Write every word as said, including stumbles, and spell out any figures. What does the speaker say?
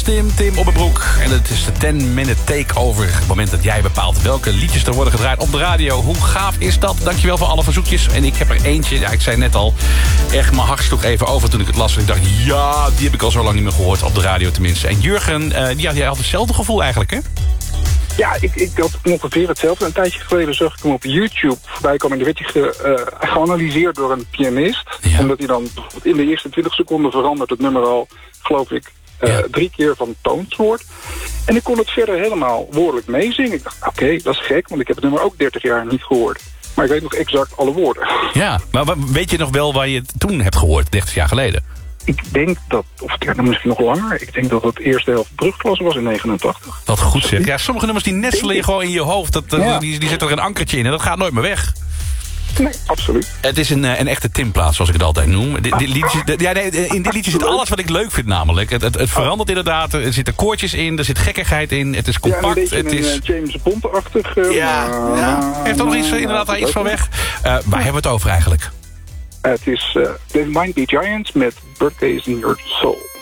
Tim, Tim Opperbroek. En het is de ten minute takeover. Het moment dat jij bepaalt welke liedjes er worden gedraaid op de radio. Hoe gaaf is dat? Dankjewel voor alle verzoekjes. En ik heb er eentje, ja, ik zei net al, echt mijn hart sloeg even over toen ik het las. En ik dacht, ja, die heb ik al zo lang niet meer gehoord. Op de radio tenminste. En Jurgen, uh, ja, jij had hetzelfde gevoel eigenlijk, hè? Ja, ik, ik had ongeveer hetzelfde. Een tijdje geleden zag ik hem op YouTube voorbij komen. En dan werd hij ge, uh, geanalyseerd door een pianist. Ja. Omdat hij dan in de eerste twintig seconden verandert het nummer al, geloof ik, uh, ja. drie keer van toonsoort. En ik kon het verder helemaal woordelijk meezingen. Ik dacht, oké, okay, dat is gek, want ik heb het nummer ook dertig jaar niet gehoord. Maar ik weet nog exact alle woorden. Ja, maar weet je nog wel waar je het toen hebt gehoord, dertig jaar geleden? Ik denk dat, of het ja, misschien nog langer, ik denk dat het eerste helft brugklasse was in negenentachtig. Wat goed zeg. Ja, sommige nummers die nestelen je gewoon in je hoofd. Dat, ja. die, die zitten er een ankertje in en dat gaat nooit meer weg. Nee, absoluut. Het is een, een echte Timplaat, zoals ik het altijd noem. Dit, dit liedje, ja, nee, in dit liedje zit alles wat ik leuk vind namelijk. Het, het, het verandert inderdaad, er zitten koortjes in, er zit gekkigheid in, het is compact. Ja, een beetje het een is James Bond-achtig. Uh, ja, uh, ja, heeft er nog iets, inderdaad daar iets van weg. Uh, waar hebben we het over eigenlijk? Het is uh, The Mind Be Giants met Birthdays in Your Soul.